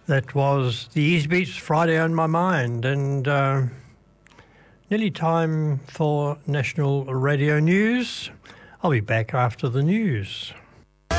That was the Easy Beats Friday on My Mind, and nearly time for National Radio News. I'll be back after the news.